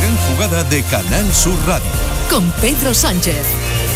gran jugada de Canal Sur Radio. Con Pedro Sánchez.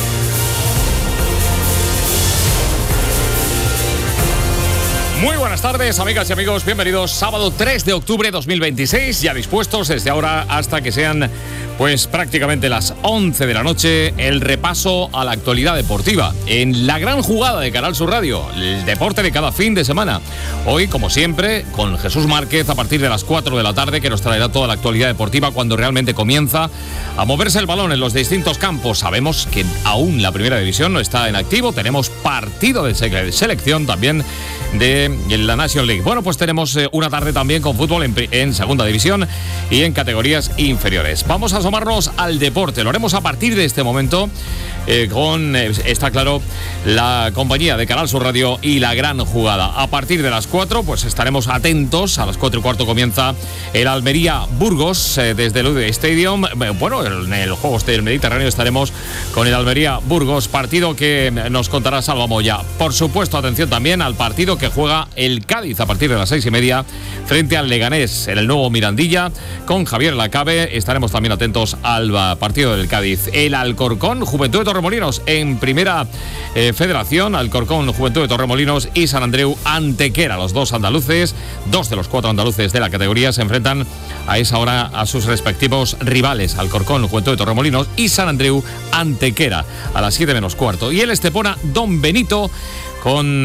Muy buenas tardes, amigas y amigos, bienvenidos. Sábado 3 de octubre de 2026, ya dispuestos desde ahora hasta que sean pues prácticamente las 11 de la noche, el repaso a la actualidad deportiva en la gran jugada de Canal Sur Radio, el deporte de cada fin de semana. Hoy, como siempre, con Jesús Márquez a partir de las 4 de la tarde, que nos traerá toda la actualidad deportiva cuando realmente comienza a moverse el balón en los distintos campos. Sabemos que aún la primera división no está en activo, tenemos partido de selección también de la National League. Bueno, pues tenemos una tarde también con fútbol en segunda división y en categorías inferiores. Vamos a asomarnos al deporte. Lo haremos a partir de este momento con, está claro, la compañía de Canal Sur Radio y la gran jugada. A partir de las 4, pues estaremos atentos. A las 4:15 comienza el Almería-Burgos desde el UD Stadium. Bueno, en el Juegos del Mediterráneo estaremos con el Almería-Burgos, partido que nos contará Salva Moya. Por supuesto, atención también al partido que juega el Cádiz a partir de las 6:30 frente al Leganés en el nuevo Mirandilla con Javier Lacabe. Estaremos también atentos al partido del Cádiz. El Alcorcón, Juventud de Torremolinos en primera federación. Alcorcón, Juventud de Torremolinos y Sant Andreu Antequera. Los dos andaluces, dos de los cuatro andaluces de la categoría, se enfrentan a esa hora a sus respectivos rivales. Alcorcón, Juventud de Torremolinos y Sant Andreu Antequera a las 7:15. Y el Estepona Don Benito con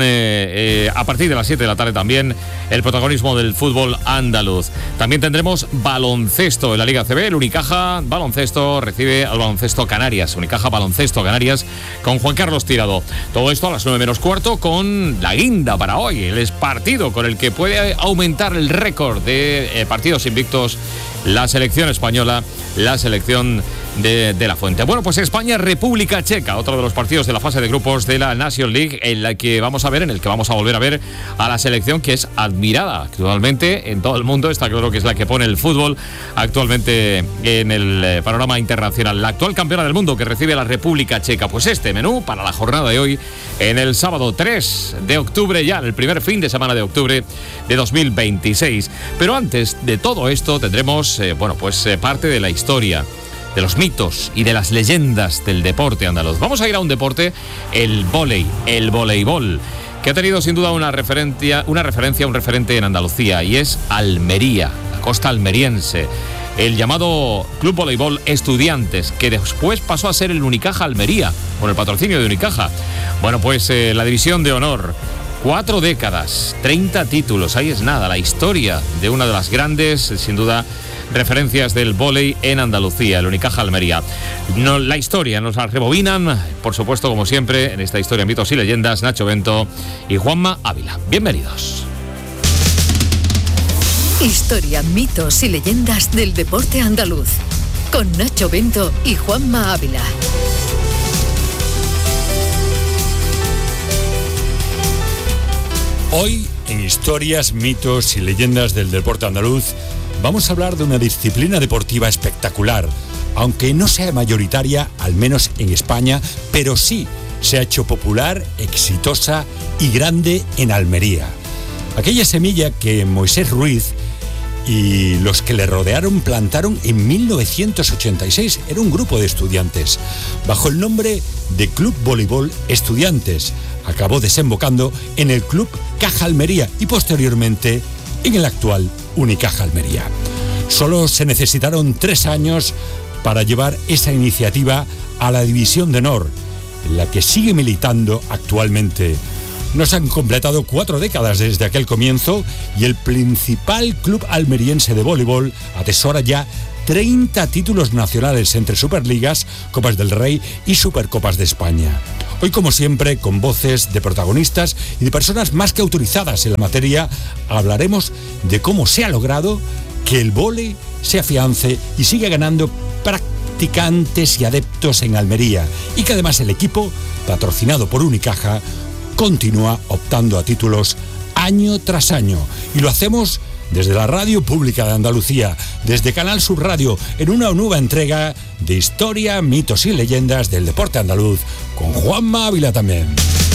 a partir de las 7 de la tarde también el protagonismo del fútbol andaluz. También tendremos baloncesto en la Liga CB. El Unicaja Baloncesto recibe al Baloncesto Canarias. Unicaja Baloncesto Canarias con Juan Carlos Tirado. Todo esto a las 9:15 con la guinda para hoy. El partido con el que puede aumentar el récord de partidos invictos la selección española, la selección de la Fuente. Bueno, pues España-República Checa, otro de los partidos de la fase de grupos de la National League, en el que vamos a volver a ver a la selección que es admirada actualmente en todo el mundo. Está claro que es la que pone el fútbol actualmente en el panorama internacional. La actual campeona del mundo que recibe a la República Checa. Pues este menú para la jornada de hoy, en el sábado 3 de octubre, ya en el primer fin de semana de octubre de 2026. Pero antes de todo esto tendremos, parte de la historia, de los mitos y de las leyendas del deporte andaluz. Vamos a ir a un deporte, el voleibol, que ha tenido sin duda un referente en Andalucía, y es Almería, la costa almeriense. El llamado Club Voleibol Estudiantes, que después pasó a ser el Unicaja Almería, con el patrocinio de Unicaja. Bueno, pues la división de honor. 4 décadas, 30 títulos, ahí es nada, la historia de una de las grandes, sin duda, referencias del vóley en Andalucía, el Unicaja Almería. La historia nos la rebobinan, por supuesto, como siempre, en esta historia, mitos y leyendas, Nacho Bento y Juanma Ávila. Bienvenidos. Historia, mitos y leyendas del deporte andaluz, con Nacho Bento y Juanma Ávila. Hoy, en Historias, mitos y leyendas del deporte andaluz, vamos a hablar de una disciplina deportiva espectacular, aunque no sea mayoritaria, al menos en España, pero sí se ha hecho popular, exitosa y grande en Almería. Aquella semilla que Moisés Ruiz y los que le rodearon plantaron en 1986, era un grupo de estudiantes, bajo el nombre de Club Voleibol Estudiantes. Acabó desembocando en el Club Caja Almería y posteriormente en el actual Unicaja Almería. Solo se necesitaron 3 años para llevar esa iniciativa a la División de Honor, en la que sigue militando actualmente. Nos han completado 4 décadas desde aquel comienzo y el principal club almeriense de voleibol atesora ya 30 títulos nacionales entre Superligas, Copas del Rey y Supercopas de España. Hoy, como siempre, con voces de protagonistas y de personas más que autorizadas en la materia, hablaremos de cómo se ha logrado que el vóley se afiance y siga ganando practicantes y adeptos en Almería, y que además el equipo, patrocinado por Unicaja, continúa optando a títulos año tras año. Y lo hacemos desde la Radio Pública de Andalucía, desde Canal Sur Radio, en una nueva entrega de Historia, mitos y leyendas del deporte andaluz, con Juanma Ávila también.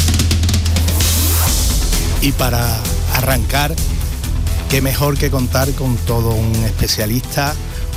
Y para arrancar, qué mejor que contar con todo un especialista,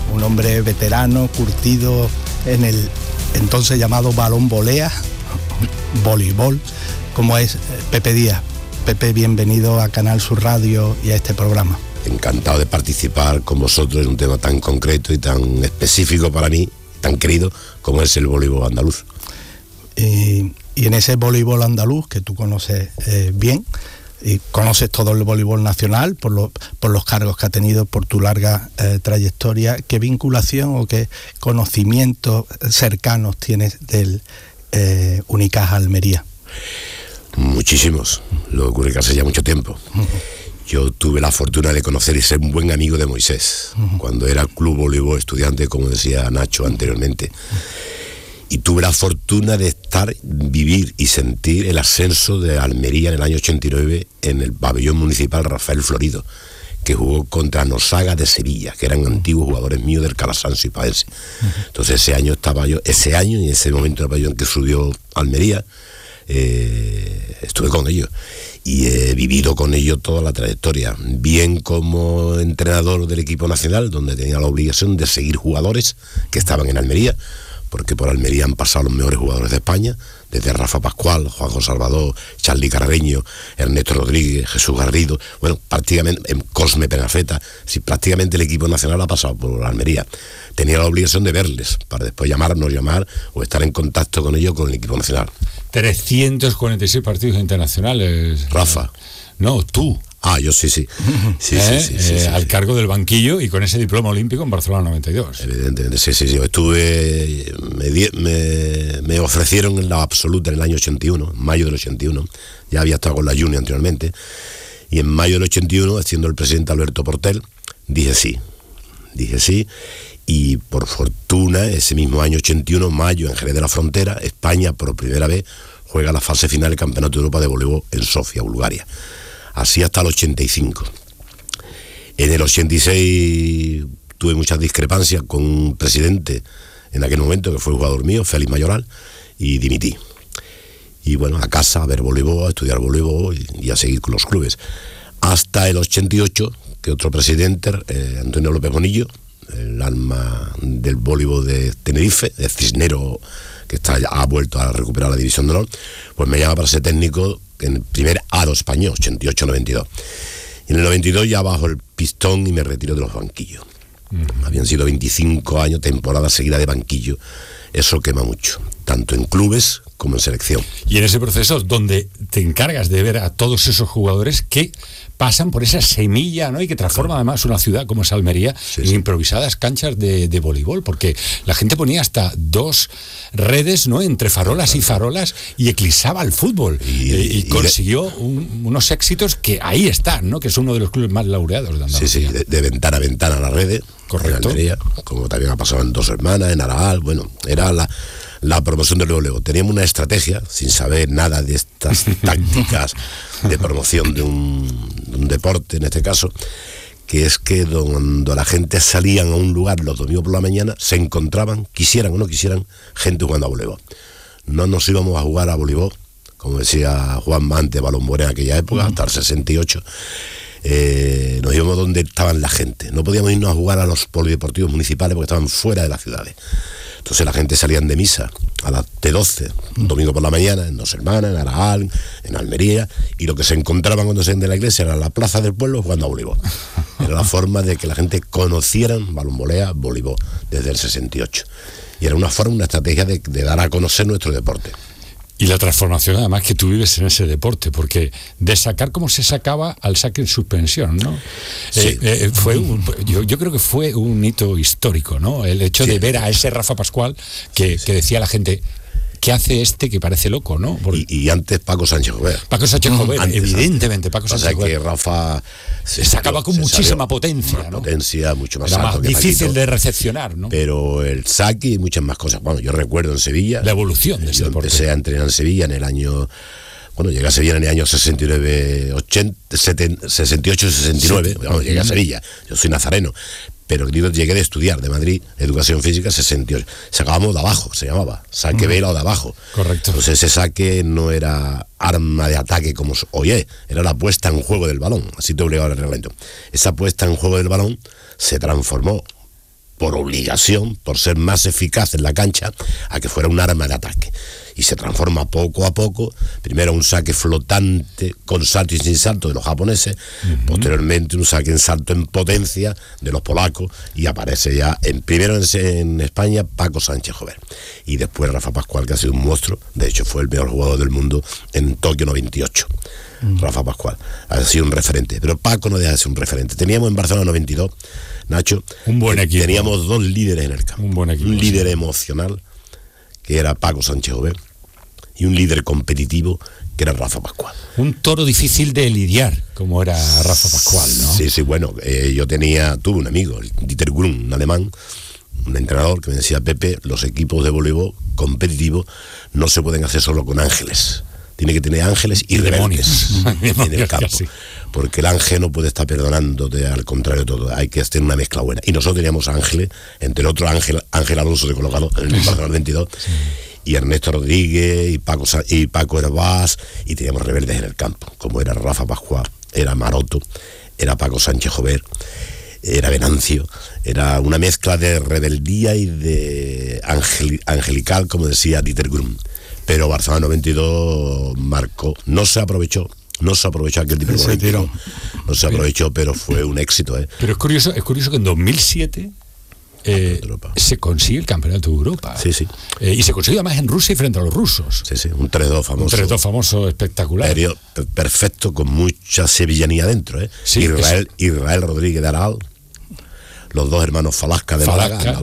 un hombre veterano, curtido en el entonces llamado balón volea, voleibol, como es Pepe Díaz. Pepe, bienvenido a Canal Sur Radio y a este programa. Encantado de participar con vosotros en un tema tan concreto y tan específico para mí, tan querido como es el voleibol andaluz. Y en ese voleibol andaluz que tú conoces bien, y conoces todo el voleibol nacional por los cargos que ha tenido, por tu larga trayectoria, ¿qué vinculación o qué conocimientos cercanos tienes del Unicaja Almería? Muchísimos, lo que ocurre que hace ya mucho tiempo. Yo tuve la fortuna de conocer y ser un buen amigo de Moisés, cuando era Club Voleibol Estudiante, como decía Nacho anteriormente. Y tuve la fortuna de vivir y sentir el ascenso de Almería en el año 89 en el pabellón municipal Rafael Florido, que jugó contra Nosaga de Sevilla, que eran antiguos jugadores míos del Calasanz y Paense. Entonces ese año y en ese momento del pabellón que subió Almería, estuve con ellos y he vivido con ellos toda la trayectoria, bien como entrenador del equipo nacional, donde tenía la obligación de seguir jugadores que estaban en Almería, porque por Almería han pasado los mejores jugadores de España, desde Rafa Pascual, Juanjo Salvador, Charly Carreño, Ernesto Rodríguez, Jesús Garrido, bueno, prácticamente Cosme Penafeta, prácticamente el equipo nacional ha pasado por Almería. Tenía la obligación de verles, para después llamar o estar en contacto con ellos, con el equipo nacional. 346 partidos internacionales. Rafa. No, tú. Yo sí. Al cargo del banquillo y con ese diploma olímpico en Barcelona 92. Evidentemente, sí. Yo estuve, me ofrecieron en la absoluta en el año 81, en mayo del 81. Ya había estado con la Junior anteriormente. Y en mayo del 81, siendo el presidente Alberto Portel, dije sí. Y por fortuna, ese mismo año 81, mayo, en Jerez de la Frontera, España por primera vez juega la fase final del Campeonato de Europa de Voleibol en Sofía, Bulgaria. Así hasta el 85. En el 86 tuve muchas discrepancias con un presidente en aquel momento que fue jugador mío, Félix Mayoral, y dimití. Y bueno, a casa, a ver voleibol, a estudiar voleibol y a seguir con los clubes. Hasta el 88, que otro presidente, Antonio López Bonillo, el alma del voleibol de Tenerife, de Cisnero, que ha vuelto a recuperar la división de honor, pues me llama para ser técnico en el primer aro español, 88-92. Y en el 92 ya bajo el pistón y me retiro de los banquillos. Habían sido 25 años, temporada seguida de banquillo. Eso quema mucho, tanto en clubes como en selección. Y en ese proceso donde te encargas de ver a todos esos jugadores que pasan por esa semilla, ¿no? Y que transforma además una ciudad como es Almería en improvisadas canchas de voleibol, porque la gente ponía hasta 2 redes, ¿no?, entre farolas y farolas y eclipsaba el fútbol y consiguió unos éxitos que ahí están, ¿no?, que es uno de los clubes más laureados de Andalucía. De ventana a ventana las redes. Correcto. En Almería, como también ha pasado en Dos Hermanas, en Araal. Bueno, era la promoción del voleibol. Teníamos una estrategia, sin saber nada de estas tácticas de promoción de un deporte, en este caso, que es que cuando la gente salían a un lugar los domingos por la mañana, se encontraban, quisieran o no quisieran, gente jugando a voleibol. No nos íbamos a jugar a voleibol, como decía Juan Mante, balón moreno en aquella época, hasta el 68. Nos íbamos donde estaban la gente. No podíamos irnos a jugar a los polideportivos municipales porque estaban fuera de las ciudades. Entonces la gente salían de misa a las T12, un domingo por la mañana, en Dos Hermanas, en Araal, en Almería, y lo que se encontraban cuando se iban de la iglesia era la plaza del pueblo jugando a voleibol. Era la forma de que la gente conociera balonvolea, voleibol, desde el 68. Y era una forma, una estrategia de dar a conocer nuestro deporte. Y la transformación además que tú vives en ese deporte, porque de sacar como se sacaba al saque en suspensión, ¿no? Sí. Yo creo que fue un hito histórico, ¿no? El hecho de ver a ese Rafa Pascual que decía la gente, ¿qué hace este que parece loco, no? Y antes Paco Sánchez Jover. Paco Sánchez Jover, evidentemente, Paco Sánchez Jover. Que Rafa se sacaba con muchísima potencia, ¿no? Potencia, mucho más alto. Era más difícil Paquito, de recepcionar, ¿no? Pero el saque y muchas más cosas. Bueno, yo recuerdo en Sevilla. La evolución de ese deporte. Empecé a entrenar en Sevilla en el año. Bueno, llegué a Sevilla en el año 69, 68, 69. Bueno, llegué a Sevilla. Yo soy nazareno. Pero llegué de estudiar de Madrid, educación física, 68. Sacábamos de abajo, se llamaba, saque vela o de abajo. Correcto. Entonces ese saque no era arma de ataque como oye, era la puesta en juego del balón, así te obligaba el reglamento. Esa puesta en juego del balón se transformó por obligación, por ser más eficaz en la cancha, a que fuera un arma de ataque. Y se transforma poco a poco, primero un saque flotante con salto y sin salto de los japoneses, posteriormente un saque en salto en potencia de los polacos, y aparece ya primero en España Paco Sánchez Jover, y después Rafa Pascual, que ha sido un monstruo. De hecho fue el mejor jugador del mundo en Tokio 98. Rafa Pascual ha sido un referente, pero Paco no deja de ser un referente. Teníamos en Barcelona 92, Nacho, un buen equipo. Teníamos dos líderes en el campo, un buen equipo, un líder emocional, que era Paco Sánchez Jover, y un líder competitivo, que era Rafa Pascual. Un toro difícil de lidiar, como era Rafa Pascual, ¿no? Sí, bueno, yo tuve un amigo, el Dieter Grun, un alemán, un entrenador, que me decía: Pepe, los equipos de voleibol competitivos no se pueden hacer solo con ángeles. Tiene que tener ángeles y rebeldes en el campo. Sí. Porque el ángel no puede estar perdonándote, al contrario de todo. Hay que tener una mezcla buena. Y nosotros teníamos ángeles, entre otros Ángel Alonso de colocado en el Barcelona 22, y Ernesto Rodríguez, y Paco Herbás, y teníamos rebeldes en el campo, como era Rafa Pascual, era Maroto, era Paco Sánchez Jover, era Venancio. Era una mezcla de rebeldía y de angelical, como decía Dieter Grun. Pero Barcelona 92 marcó, no se aprovechó aquel tipo de tiro. No se aprovechó, pero fue un éxito. Pero es curioso que en 2007 se consigue el Campeonato de Europa. Sí. Y se consigue además en Rusia y frente a los rusos. Sí, un 3-2 famoso. Un 3-2 famoso espectacular. Perfecto, con mucha sevillanía dentro. Sí, Israel Rodríguez de Aral, los dos hermanos Falasca de Málaga.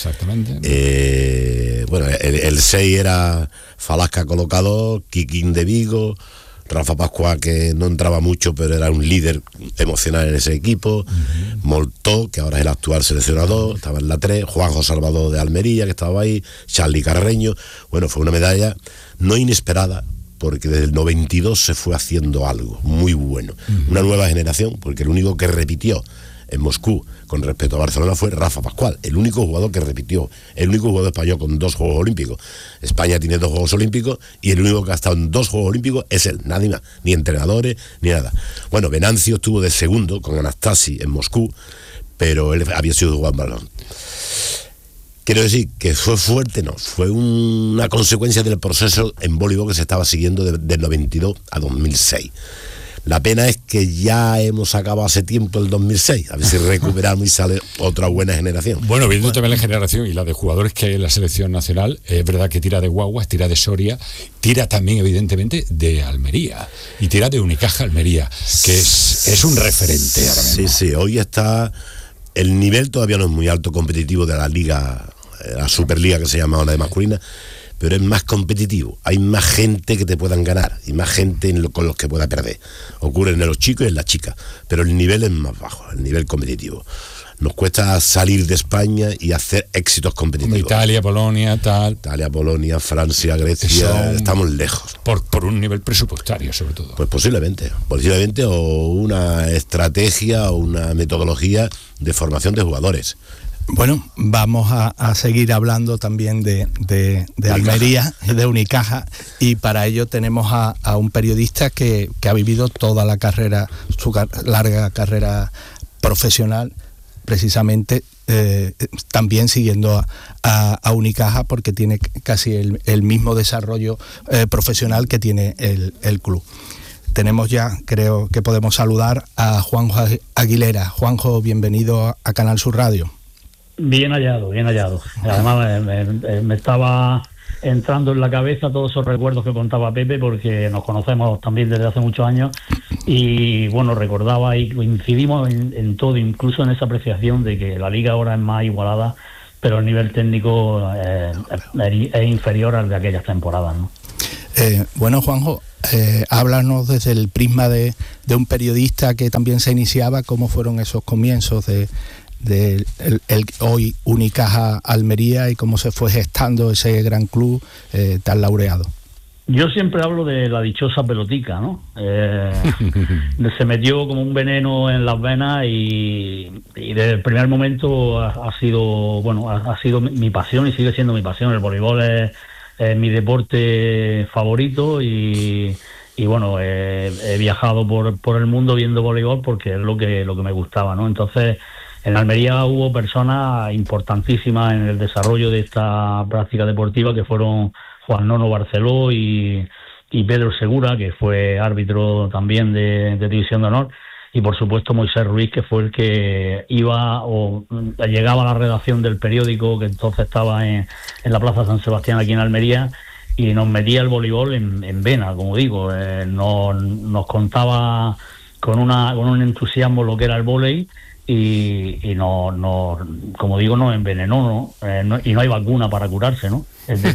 Exactamente. Bueno, el 6 era Falasca colocador, Kikín de Vigo, Rafa Pascual, que no entraba mucho, pero era un líder emocional en ese equipo, Moltó, que ahora es el actual seleccionador, estaba en la 3, Juanjo Salvador de Almería, que estaba ahí, Charly Carreño. Bueno, fue una medalla no inesperada, porque desde el 92 se fue haciendo algo muy bueno. Una nueva generación, porque el único que repitió en Moscú con respecto a Barcelona fue Rafa Pascual, el único jugador que repitió, el único jugador español con 2 Juegos Olímpicos. España tiene 2 Juegos Olímpicos y el único que ha estado en 2 Juegos Olímpicos es él, nadie más, ni entrenadores, ni nada. Bueno, Venancio estuvo de segundo con Anastasi en Moscú, pero él había sido Juan Balón. Quiero decir que fue fuerte, no, fue una consecuencia del proceso en voleibol que se estaba siguiendo del 92 a 2006. La pena es que ya hemos acabado hace tiempo el 2006, a ver si recuperamos y sale otra buena generación. Bueno, viendo también la generación y la de jugadores que hay en la selección nacional, es verdad que tira de Guaguas, tira de Soria, tira también evidentemente de Almería, y tira de Unicaja Almería, que es un referente ahora mismo. Sí, hoy está, el nivel todavía no es muy alto competitivo de la liga, la Superliga que se llama ahora de masculina, pero es más competitivo, hay más gente que te puedan ganar y más gente con los que pueda perder. Ocurre en los chicos y en las chicas, pero el nivel es más bajo, el nivel competitivo. Nos cuesta salir de España y hacer éxitos competitivos. Como Italia, Polonia, Italia, Polonia, Francia, Grecia, estamos lejos. Por un nivel presupuestario, sobre todo. Pues posiblemente, o una estrategia o una metodología de formación de jugadores. Bueno, vamos a seguir hablando también de Almería, de Unicaja, y para ello tenemos a un periodista que ha vivido toda la carrera, su larga carrera profesional, precisamente también siguiendo a Unicaja, porque tiene casi el mismo desarrollo profesional que tiene el club. Tenemos ya, creo que podemos saludar a Juanjo Aguilera. Juanjo, bienvenido a Canal Sur Radio. Bien hallado. Además me estaba entrando en la cabeza todos esos recuerdos que contaba Pepe, porque nos conocemos también desde hace muchos años, y bueno, recordaba y coincidimos en todo, incluso en esa apreciación de que la liga ahora es más igualada, pero el nivel técnico es inferior al de aquellas temporadas, ¿no? Bueno, Juanjo, háblanos desde el prisma de un periodista que también se iniciaba, cómo fueron esos comienzos de hoy Unicaja Almería y cómo se fue gestando ese gran club tan laureado. Yo siempre hablo de la dichosa pelotica, ¿no? Se metió como un veneno en las venas y desde el primer momento ha sido mi pasión y sigue siendo mi pasión. El voleibol es mi deporte favorito y bueno, he viajado por el mundo viendo voleibol porque es lo que me gustaba, ¿no? Entonces, En Almería hubo personas importantísimas en el desarrollo de esta práctica deportiva, que fueron Juan Nono Barceló y Pedro Segura, que fue árbitro también de División de Honor, y por supuesto Moisés Ruiz, que fue el que llegaba a la redacción del periódico, que entonces estaba en la Plaza San Sebastián aquí en Almería, y nos metía el voleibol en vena, como digo. Nos contaba con un entusiasmo lo que era el vóley, y como digo, nos envenenó, ¿no? Y no hay vacuna para curarse, ¿no? De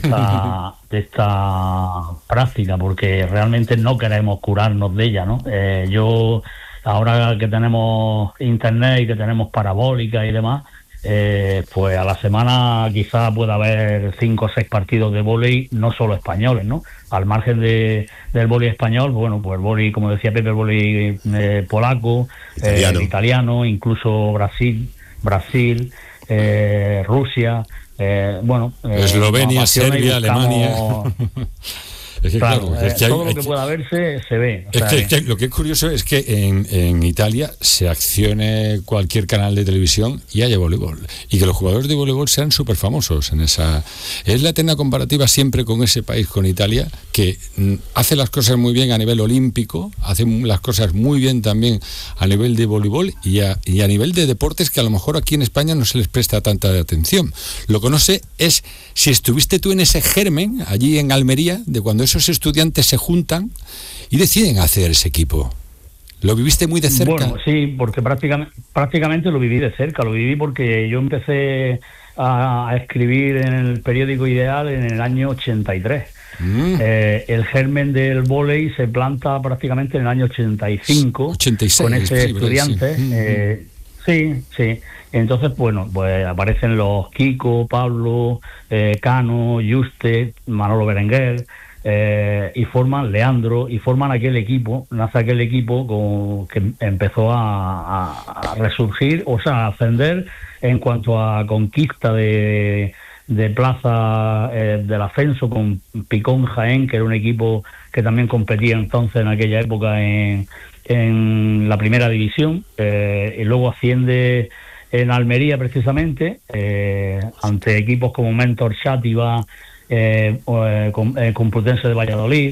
esta práctica, porque realmente no queremos curarnos de ella, ¿no? Yo, ahora que tenemos internet y que tenemos parabólica y demás, pues a la semana quizá pueda haber 5 o 6 partidos de vóley, no solo españoles, ¿no? Al margen del vóley español, bueno, pues el vóley, como decía Pepe, el vóley polaco, italiano, incluso Brasil, Rusia, Eslovenia, Serbia, Alemania. Es que, claro, todo lo que pueda verse se ve. Lo que es curioso es que en Italia se accione cualquier canal de televisión y haya voleibol. Y que los jugadores de voleibol sean súper famosos en esa... Es la eterna comparativa siempre con ese país, con Italia, que hace las cosas muy bien a nivel olímpico, hace las cosas muy bien también a nivel de voleibol y a nivel de deportes que a lo mejor aquí en España no se les presta tanta atención. Lo que no sé es si estuviste tú en ese germen, allí en Almería, de cuando esos estudiantes se juntan y deciden hacer ese equipo. ¿Lo viviste muy de cerca? Bueno, sí, porque prácticamente lo viví de cerca. Lo viví porque yo empecé a escribir en el periódico Ideal en el año 83. El germen del vóley se planta prácticamente en el año 85, 86, con ese estudiante. Sí. Entonces, bueno, pues aparecen los Kiko, Pablo, Cano, Juste, Manolo Berenguer, y forman Leandro, y forman aquel equipo. Nace aquel equipo que empezó a resurgir, o sea, a ascender en cuanto a conquista de plaza del ascenso, con Picón Jaén, que era un equipo que también competía entonces en aquella época en la primera división, y luego asciende en Almería precisamente, ante equipos como Mentor Xàtiva, Complutense de Valladolid,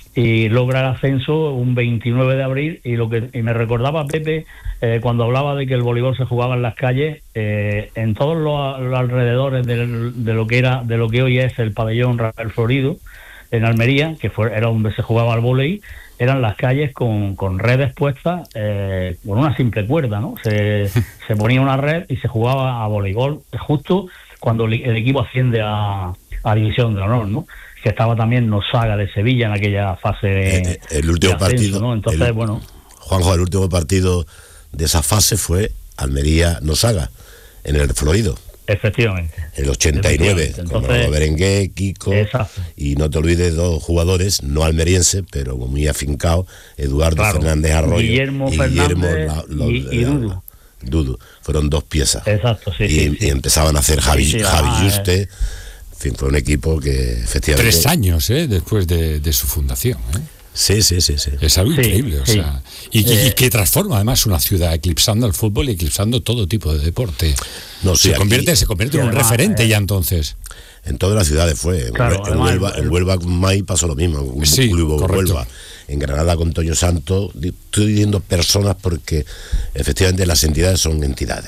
y logra el ascenso un 29 de abril. Y me recordaba Pepe, cuando hablaba de que el voleibol se jugaba en las calles, en todos los alrededores de lo que hoy es el pabellón Rafael Florido en Almería, que era donde se jugaba el vóley, eran las calles con redes puestas, con una simple cuerda, ¿no? Se ponía una red y se jugaba a voleibol justo cuando el equipo asciende a División de Honor, ¿no? Que estaba también Nosaga de Sevilla en aquella fase el último de ascenso, partido, ¿no? Entonces, Juanjo, el último partido de esa fase fue Almería-Nosaga en el Florido. Efectivamente. El 89, con Manolo Berenguer, Kiko, exacto. Y no te olvides 2 jugadores, no almerienses, pero muy afincados, Eduardo Fernández Arroyo Guillermo Fernández y Dudu. Fueron 2 piezas. Exacto, y empezaban a hacer Javi Juste. En fin, fue un equipo que efectivamente... 3 años, después de su fundación, Sí. Es algo increíble, o sea, y que transforma además una ciudad, eclipsando al fútbol y eclipsando todo tipo de deporte. Se convierte en un referente ya entonces. En todas las ciudades fue. Claro, en Huelva con Mai pasó lo mismo. Huelva. En Granada con Toño Santos. Estoy diciendo personas porque efectivamente las entidades son entidades.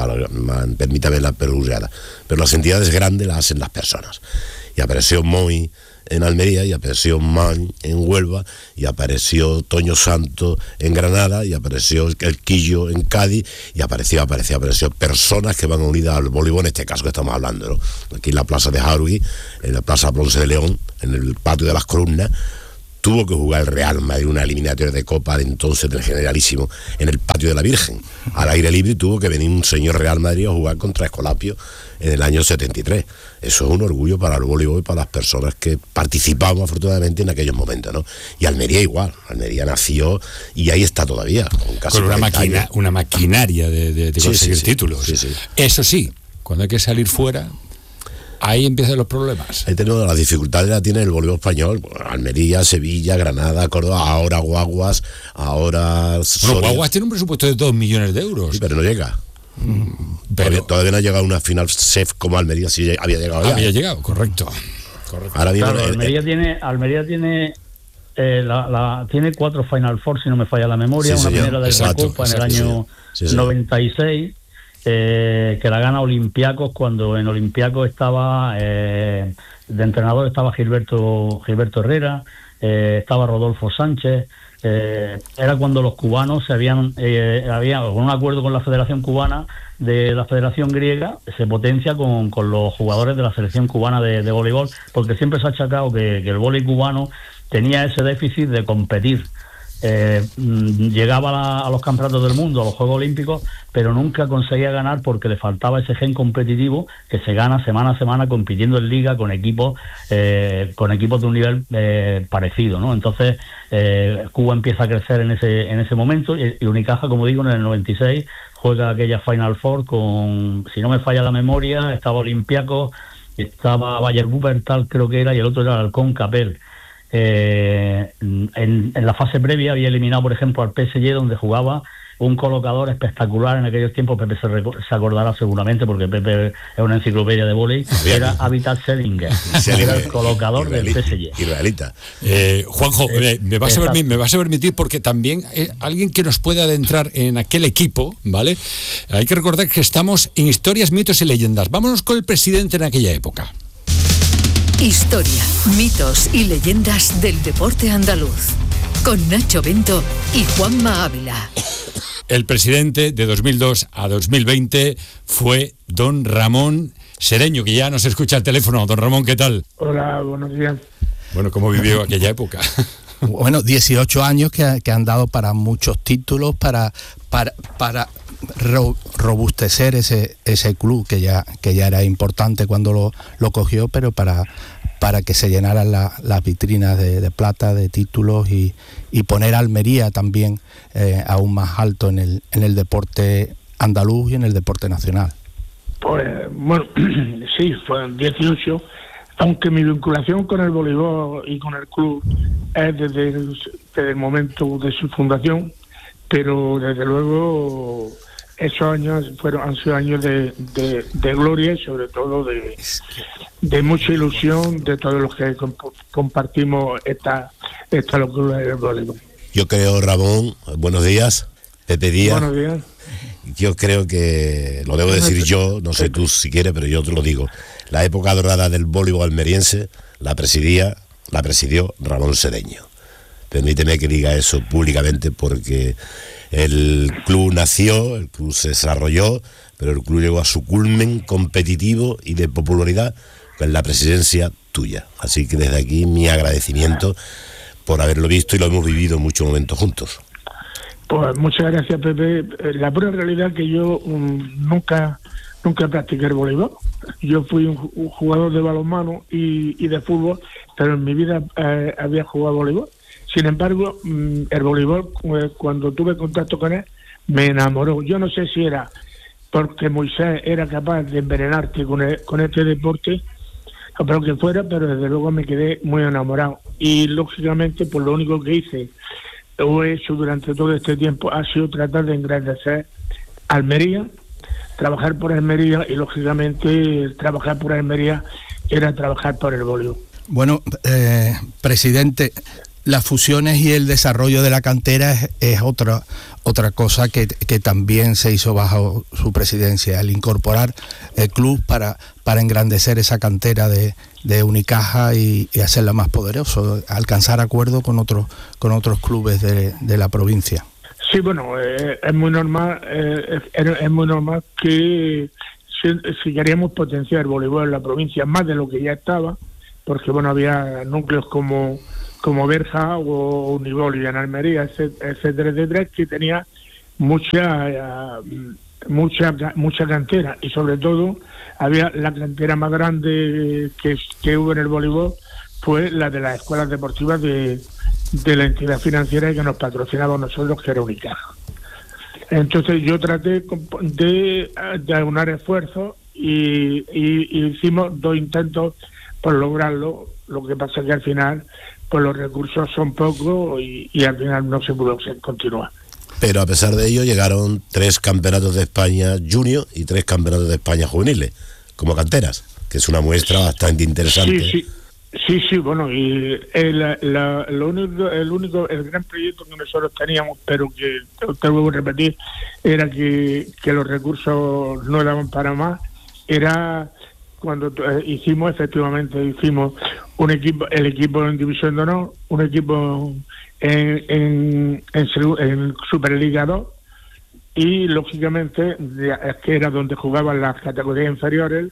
Permítame la perogrullada. Pero las entidades grandes las hacen las personas. Y apareció Moi en Almería, y apareció Man en Huelva, y apareció Toño Santos en Granada, y apareció el Quillo en Cádiz, y apareció personas que van unidas al voleibol, en este caso que estamos hablando, ¿no? Aquí en la plaza de Jauregui, en la plaza Ponce de León, en el patio de las columnas, tuvo que jugar el Real Madrid una eliminatoria de Copa de entonces del Generalísimo en el patio de la Virgen, al aire libre, y tuvo que venir un señor Real Madrid a jugar contra Escolapio en el año 73. Eso es un orgullo para el voleibol y para las personas que participamos afortunadamente en aquellos momentos, ¿no? Y Almería igual, Almería nació y ahí está todavía. Con una maquinaria de conseguir títulos. Sí. Eso sí, cuando hay que salir fuera, ahí empiezan los problemas. Ahí tenemos las dificultades, la tiene el voleibol español, Almería, Sevilla, Granada, Córdoba, ahora Guaguas, ahora... Guaguas tiene un presupuesto de 2 millones de euros. Sí, pero no llega. Pero todavía no ha llegado a una final SEF como Almería, sí había llegado ya. Había llegado, correcto. Ahora claro, Almería tiene tiene 4 Final Four, si no me falla la memoria. Una primera de la Copa en el año 96, que la gana Olympiacos, cuando en Olympiacos estaba de entrenador estaba Gilberto Herrera, estaba Rodolfo Sánchez. Era cuando los cubanos había un acuerdo con la Federación Cubana de la Federación Griega, se potencia con los jugadores de la selección cubana de voleibol, porque siempre se ha achacado que el voleibol cubano tenía ese déficit de competir. Llegaba a los campeonatos del mundo, a los Juegos Olímpicos, pero nunca conseguía ganar porque le faltaba ese gen competitivo que se gana semana a semana compitiendo en liga con equipos de un nivel parecido, ¿no? Entonces Cuba empieza a crecer en ese momento y Unicaja, como digo, en el 96 juega aquella Final Four con, si no me falla la memoria, estaba Olympiacos, estaba Bayer Wuppertal creo que era, y el otro era Halcón Capel. En la fase previa había eliminado, por ejemplo, al PSG, donde jugaba un colocador espectacular en aquellos tiempos. Pepe se acordará seguramente, porque Pepe es una enciclopedia de vóley. Era Habitat Selinger, era el colocador del PSG. Israelita. Juanjo, me vas a permitir, porque también alguien que nos pueda adentrar en aquel equipo, ¿vale? Hay que recordar que estamos en Historias, Mitos y Leyendas. Vámonos con el presidente en aquella época. Historia, mitos y leyendas del deporte andaluz, con Nacho Bento y Juanma Ávila. El presidente de 2002 a 2020 fue don Ramón Sereño, que ya nos escucha al teléfono. Don Ramón, ¿qué tal? Hola, buenos días. Bueno, ¿cómo vivió aquella época? Bueno, 18 años que han dado para muchos títulos, para robustecer ese club que ya era importante cuando lo cogió, pero para que se llenaran las vitrinas de plata, de títulos, y poner a Almería también aún más alto en el deporte andaluz y en el deporte nacional. Pues bueno, sí, fueron 18, aunque mi vinculación con el voleibol y con el club es desde el momento de su fundación, pero desde luego esos años han sido años de gloria y sobre todo de mucha ilusión de todos los que compartimos esta locura del voleibol. Yo creo, Ramón, buenos días, Pepe Díaz. Buenos días. Yo creo que, lo debo decir yo, no sé tú si quieres, pero yo te lo digo, la época dorada del voleibol almeriense la presidió Ramón Sereño. Permíteme que diga eso públicamente, porque el club nació, el club se desarrolló, pero el club llegó a su culmen competitivo y de popularidad con la presidencia tuya. Así que desde aquí mi agradecimiento por haberlo visto, y lo hemos vivido en muchos momentos juntos. Pues muchas gracias, Pepe. La pura realidad es que yo nunca practiqué el voleibol. Yo fui un jugador de balonmano y de fútbol, pero en mi vida había jugado voleibol. Sin embargo, el voleibol, cuando tuve contacto con él, me enamoró. Yo no sé si era porque Moisés era capaz de envenenarte con este deporte, o lo que fuera, pero desde luego me quedé muy enamorado. Y lógicamente, pues lo único que hice o he hecho durante todo este tiempo ha sido tratar de engrandecer Almería, trabajar por Almería, y lógicamente trabajar por Almería era trabajar por el voleibol. Bueno, presidente, las fusiones y el desarrollo de la cantera es otra cosa que también se hizo bajo su presidencia, el incorporar el club para engrandecer esa cantera de Unicaja y hacerla más poderosa, alcanzar acuerdos con otros clubes de la provincia. Sí, bueno, es muy normal que si queríamos potenciar el voleibol en la provincia más de lo que ya estaba, porque bueno, había núcleos como Berja o Univoli en Almería, etcétera, que tenía mucha cantera, y sobre todo había la cantera más grande que hubo en el voleibol, fue la de las escuelas deportivas de la entidad financiera que nos patrocinaba a nosotros, que era Unicaja. Entonces yo traté de aunar esfuerzos y hicimos 2 intentos por lograrlo. Lo que pasa es que al final pues los recursos son pocos y al final no se pudo continuar. pero a pesar de ello llegaron 3 campeonatos de España junior y 3 campeonatos de España juveniles, como canteras, que es una muestra bastante interesante. Sí, bueno, y el gran proyecto que nosotros teníamos, pero que te vuelvo a repetir, era que los recursos no daban para más, era cuando hicimos un equipo, el equipo en División de Honor, un equipo en Superliga 2, y lógicamente que era donde jugaban las categorías inferiores,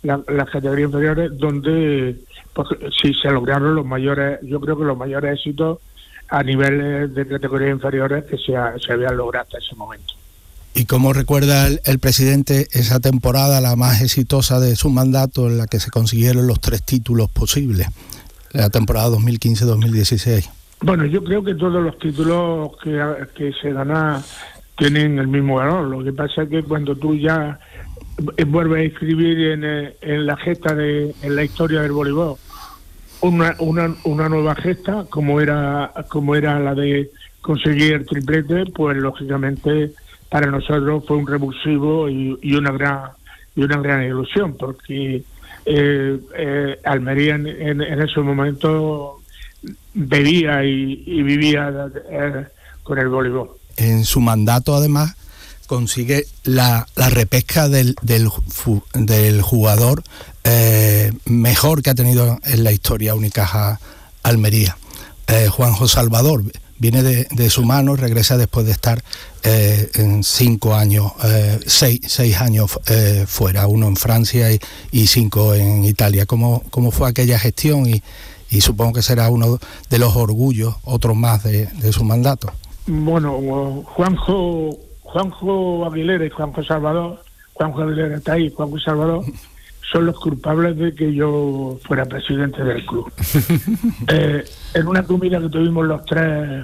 donde pues, sí se lograron los mayores éxitos a nivel de categorías inferiores que se habían logrado hasta ese momento. ¿Y cómo recuerda el presidente esa temporada, la más exitosa de su mandato, en la que se consiguieron los 3 títulos posibles, la temporada 2015-2016? Bueno, yo creo que todos los títulos que se ganan tienen el mismo valor. Lo que pasa es que cuando tú ya vuelves a escribir en la gesta en la historia del voleibol una nueva gesta, como era la de conseguir el triplete, pues lógicamente para nosotros fue un revulsivo y una gran ilusión, porque Almería en ese momento bebía y vivía con el voleibol. En su mandato, además, consigue la repesca del jugador mejor que ha tenido en la historia Unicaja Almería. Juanjo Salvador viene de su mano, regresa después de estar en 5 años, 6 años fuera, 1 en Francia y 5 en Italia. ¿Cómo fue aquella gestión? Y supongo que será uno de los orgullos, otro más de su mandato. Bueno, Juanjo Aguilera y Juanjo Aguilera está ahí, Juanjo Salvador, son los culpables de que yo fuera presidente del club. En una comida que tuvimos los tres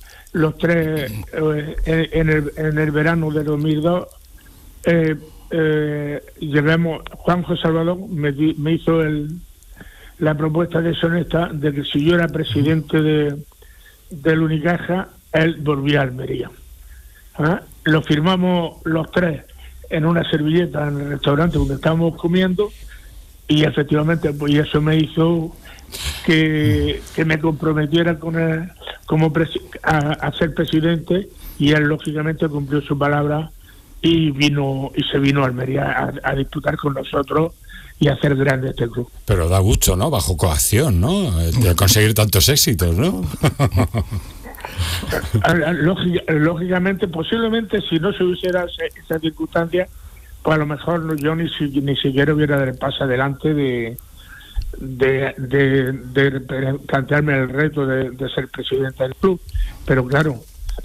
en el verano de 2002, Juanjo Salvador me hizo la propuesta deshonesta de que si yo era presidente del Unicaja, él volvía a Almería. Lo firmamos los 3 en una servilleta en el restaurante donde estábamos comiendo, y efectivamente pues eso me hizo que me comprometiera con él a ser presidente, y él lógicamente cumplió su palabra y se vino a Almería a disputar con nosotros y a hacer grande este club. Pero da gusto, ¿no? Bajo coacción, ¿no? De conseguir tantos éxitos, ¿no? Lógicamente, posiblemente si no se hubiera esa circunstancia, pues a lo mejor yo ni siquiera hubiera dado el paso adelante de plantearme el reto de ser presidente del club. Pero claro,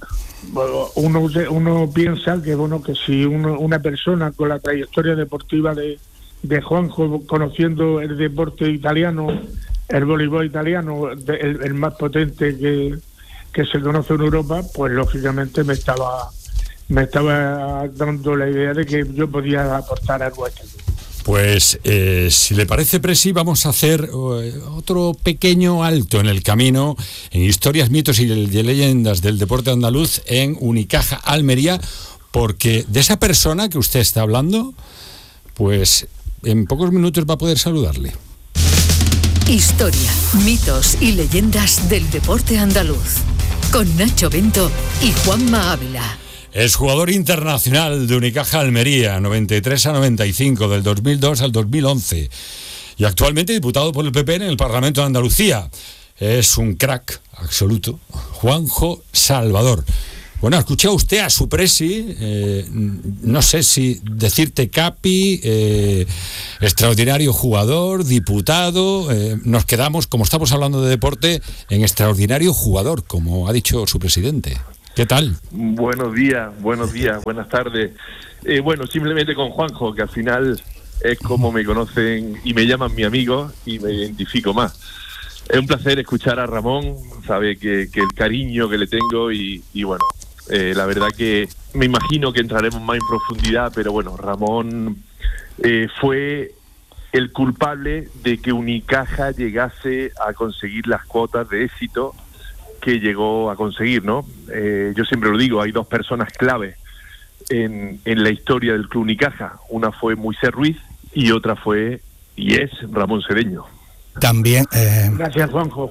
uno piensa que que si una persona con la trayectoria deportiva de Juanjo, conociendo el deporte italiano, el voleibol italiano, el más potente que se conoce en Europa, pues lógicamente me estaba dando la idea de que yo podía aportar algo a este club. Pues si le parece, Presi, vamos a hacer otro pequeño alto en el camino en historias, mitos y leyendas del deporte andaluz en Unicaja Almería, porque de esa persona que usted está hablando, pues en pocos minutos va a poder saludarle. Historia, mitos y leyendas del deporte andaluz, con Nacho Bento y Juanma Ávila. Es jugador internacional de Unicaja Almería, 93 a 95, del 2002 al 2011, y actualmente diputado por el PP en el Parlamento de Andalucía. Es un crack absoluto, Juanjo Salvador. Bueno, escuché a usted a su presi, no sé si decirte capi, extraordinario jugador, diputado, nos quedamos, como estamos hablando de deporte, en extraordinario jugador, como ha dicho su presidente. ¿Qué tal? Buenos días, buenas tardes. Bueno, simplemente con Juanjo, que al final es como me conocen y me llaman mi amigo y me identifico más. Es un placer escuchar a Ramón, sabe que el cariño que le tengo y bueno, la verdad que me imagino que entraremos más en profundidad, pero bueno, Ramón fue el culpable de que Unicaja llegase a conseguir las cuotas de éxito que llegó a conseguir, ¿no? Yo siempre lo digo, hay dos personas clave en la historia del Club Unicaja. Una fue Moisés Ruiz y otra fue y es Ramón Cedeño. También. Gracias, Juanjo.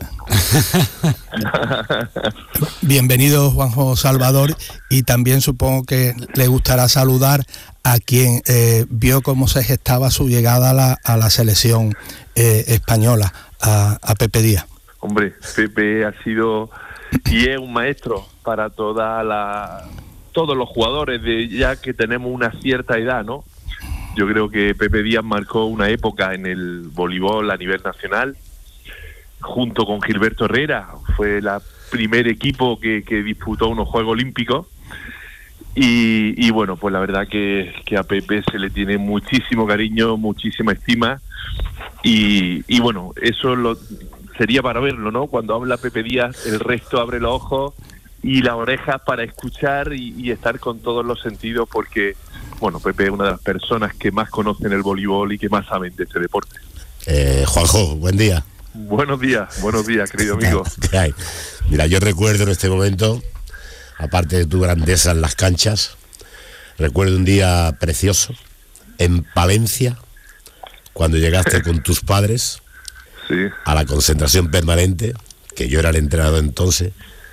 Bienvenido, Juanjo Salvador, y también supongo que le gustará saludar a quien vio cómo se gestaba su llegada a la selección española, a Pepe Díaz. Hombre, Pepe ha sido y es un maestro para todos los jugadores ya que tenemos una cierta edad, ¿no? Yo creo que Pepe Díaz marcó una época en el voleibol a nivel nacional, junto con Gilberto Herrera. Fue el primer equipo que disputó unos Juegos Olímpicos. Y bueno, pues la verdad que a Pepe se le tiene muchísimo cariño, muchísima estima. Y bueno, eso sería para verlo, ¿no? Cuando habla Pepe Díaz, el resto abre los ojos y las orejas para escuchar y estar con todos los sentidos, porque bueno, Pepe es una de las personas que más conocen el voleibol y que más saben de este deporte. Juanjo, buen día. Buenos días, querido amigo. Mira, yo recuerdo en este momento, aparte de tu grandeza en las canchas, recuerdo un día precioso en Palencia, cuando llegaste con tus padres a la concentración permanente, que yo era el entrenador entonces,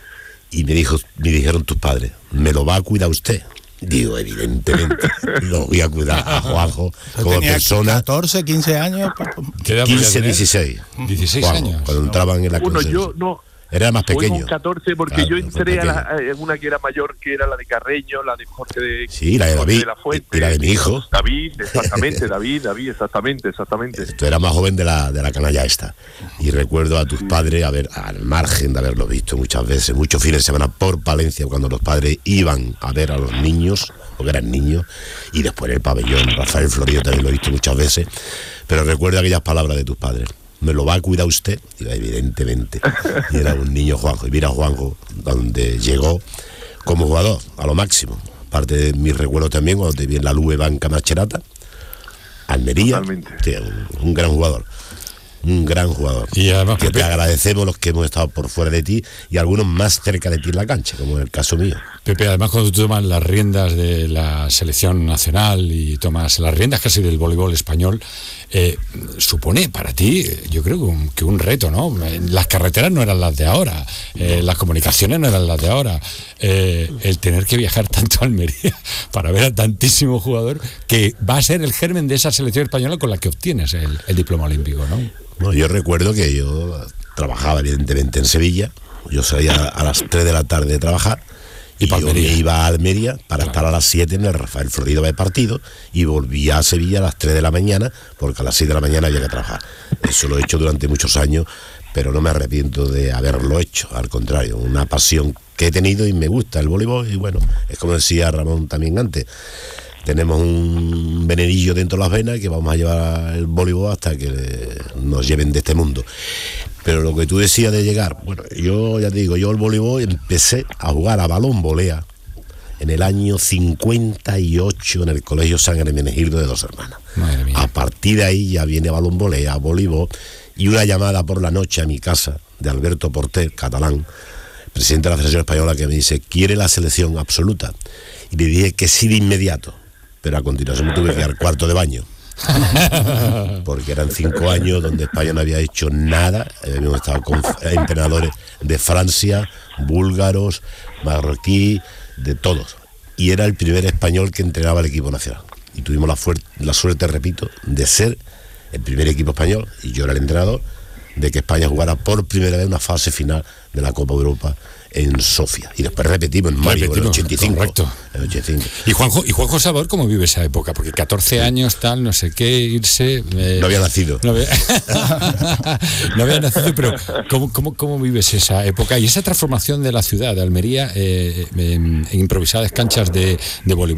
y me dijeron tus padres, ¿me lo va a cuidar usted? Digo, evidentemente, lo voy a cuidar a Juanjo como persona. 14, 15 años. 15, 16. 16 Juanjo, años. cuando entraban en la concentración. Yo no. Era más pequeño. Con 14, porque claro, yo entré a una que era mayor, que era la de Carreño, la de Jorge de... Sí, la de David, de la Fuente, y la de mi hijo. David, exactamente, David, exactamente. Tú eras más joven de la canalla esta. Y recuerdo a tus padres, al margen de haberlo visto muchas veces, muchos fines de semana por Palencia, cuando los padres iban a ver a los niños, porque eran niños, y después en el pabellón, Rafael Florido también lo he visto muchas veces, pero recuerdo aquellas palabras de tus padres. ¿Me lo va a cuidar usted? Digo, evidentemente. Y era un niño Juanjo. Y mira Juanjo, donde llegó como jugador, a lo máximo. Parte de mis recuerdos también, cuando te vi en la Lube Banca Macherata, Almería. Sí, un gran jugador. Un gran jugador. Y además, que te agradecemos los que hemos estado por fuera de ti y algunos más cerca de ti en la cancha, como en el caso mío. Pepe, además cuando tú tomas las riendas de la selección nacional y tomas las riendas casi del voleibol español, supone para ti, yo creo que un reto, ¿no? Las carreteras no eran las de ahora, las comunicaciones no eran las de ahora, el tener que viajar tanto a Almería para ver a tantísimo jugador, que va a ser el germen de esa selección española con la que obtienes el diploma olímpico, ¿no? Bueno, yo recuerdo que yo trabajaba evidentemente en Sevilla, yo salía a las 3 de la tarde de trabajar y yo me iba a Almería para estar a las 7 en el Rafael Florido de partido y volvía a Sevilla a las 3 de la mañana porque a las 6 de la mañana había que trabajar. Eso lo he hecho durante muchos años, pero no me arrepiento de haberlo hecho, al contrario, una pasión que he tenido y me gusta el voleibol y bueno, es como decía Ramón también antes. Tenemos un venenillo dentro de las venas que vamos a llevar el voleibol hasta que nos lleven de este mundo. Pero lo que tú decías de llegar, bueno, yo ya te digo, yo el voleibol empecé a jugar a balón volea en el año 58 en el Colegio San Hermenegildo de Dos Hermanas. Madre mía. A partir de ahí ya viene balón volea, voleibol y una llamada por la noche a mi casa de Alberto Porter, catalán, presidente de la Federación Española, que me dice, ¿quiere la selección absoluta? Y le dije que sí de inmediato. Pero a continuación me tuve que ir al cuarto de baño. Porque eran 5 años donde España no había hecho nada. Habíamos estado con entrenadores de Francia, búlgaros, marroquí, de todos. Y era el primer español que entrenaba el equipo nacional. Y tuvimos la suerte, repito, de ser el primer equipo español, y yo era el entrenador, de que España jugara por primera vez una fase final de la Copa Europa en Sofía. Y después repetimos en mayo, en el 85. Correcto. El 85. ¿Y Juanjo Salvador cómo vive esa época? Porque 14 años, tal, no sé qué, irse... No había nacido. No había nacido, pero ¿cómo vives esa época? Y esa transformación de la ciudad de Almería en improvisadas canchas de voleibol.